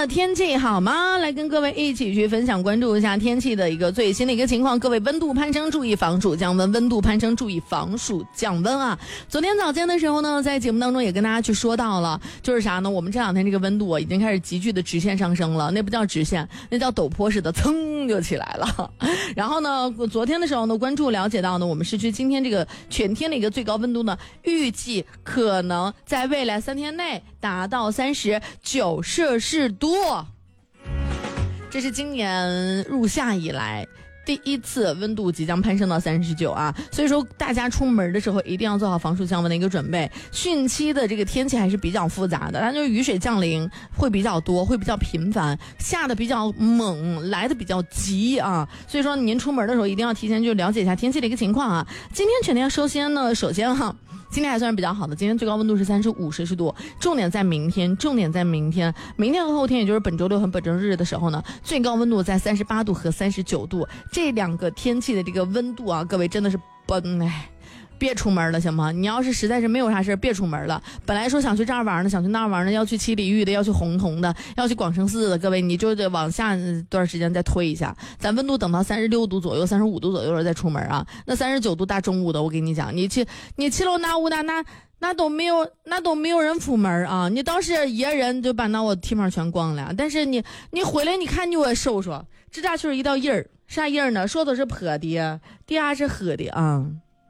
天气好吗？来跟各位一起去分享关注一下天气的一个最新的一个情况。各位温度攀升注意防暑降温，温度攀升注意防暑降温啊。昨天早间的时候呢，在节目当中也跟大家去说到了，就是啥呢，我们这两天这个温度已经开始急剧的直线上升了，那不叫直线，那叫陡坡似的噌就起来了。然后呢，昨天的时候呢，关注了解到呢，我们市区今天这个全天的一个最高温度呢，预计可能在未来3天内达到39摄氏度，这是今年入夏以来第一次温度即将攀升到39啊，所以说大家出门的时候一定要做好防暑降温的一个准备。汛期的这个天气还是比较复杂的，它就是雨水降临会比较多，会比较频繁，下的比较猛，来的比较急啊，所以说您出门的时候一定要提前就了解一下天气的一个情况啊。今天全天首先今天还算是比较好的，今天最高温度是35摄氏度，重点在明天和后天，也就是本周六和本周日的时候呢，最高温度在38度和39度，这两个天气的这个温度啊，各位真的是别出门了行吗？你要是实在是没有啥事别出门了。本来说想去这儿玩呢，想去那儿玩呢，要去七里玉的，要去洪洞的，要去广生寺的，各位你就得往下段时间再推一下，咱温度等到36度左右35度左右再出门啊。那39度大中午的，我跟你讲，你去了那屋的那都没有人出门啊！你倒是一个人就把那我地方全逛了，但是你回来你看你我收拾，这咋就是一道印儿？啥印儿呢？说的是坡的，地下是黑的啊。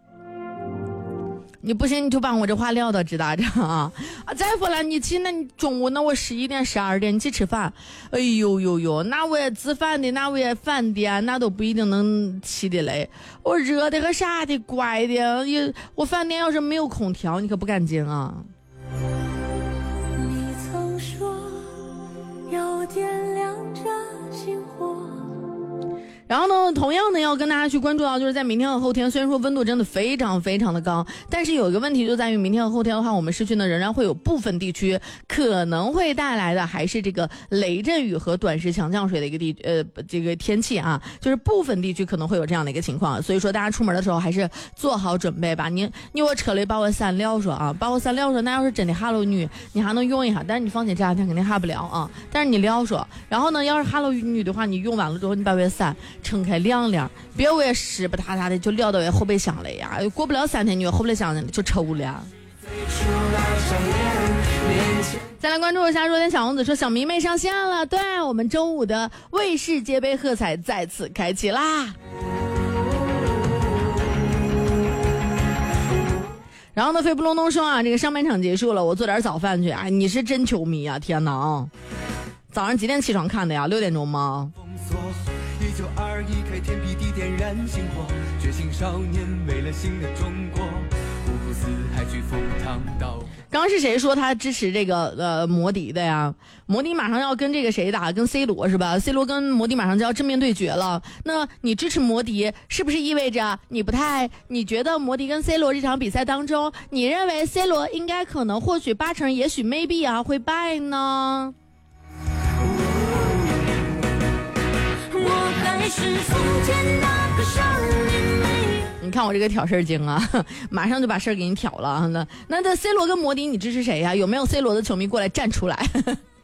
你不行你就把我这话撂到知道着啊！再不了你中午我11点12点你去吃饭，哎呦，那我也自饭的，那我也饭店，那都不一定能起得来。我热的和啥的乖的，我饭店要是没有空调，你可不敢进啊！ 你曾说要点亮这星火。 然后呢，同样的要跟大家去关注到，就是在明天和后天，虽然说温度真的非常非常的高，但是有一个问题就在于明天和后天的话，我们市区呢仍然会有部分地区可能会带来的还是这个雷阵雨和短时强降水的一个这个天气啊，就是部分地区可能会有这样的一个情况，所以说大家出门的时候还是做好准备吧。你我车里把我伞撂说啊，把我伞撂说，那要是真的下了雨，你还能用一下，但是你放心这两天肯定下不了啊。但是你撂说，然后呢，要是下了雨的话，你用完了之后，你把我伞撑开晾晾，别我也湿不塌塌的就撂到我后备箱了呀，过不了3天你后备箱就抽了。再来关注一下若天小王子说小迷妹上线了，对，我们周五的卫视街杯喝彩再次开启啦。然后呢，飞不隆咚说啊，这个上半场结束了，我做点早饭去。哎，你是真球迷啊，天哪！早上几点起床看的呀？6点钟吗？1921开天辟地点燃星火，觉醒少年为了新的中国，五湖四海去赴汤蹈。刚刚是谁说他支持这个摩迪的呀？摩迪马上要跟这个谁打，跟 C 罗是吧？ C 罗跟摩迪马上就要正面对决了。那你支持摩迪是不是意味着你觉得摩迪跟 C 罗这场比赛当中，你认为 C 罗应该可能或许80%也许 maybe 啊会败呢？你看我这个挑事儿精啊，马上就把事儿给你挑了。那这 C 罗跟摩迪你支持谁呀？有没有 C 罗的球迷过来站出来？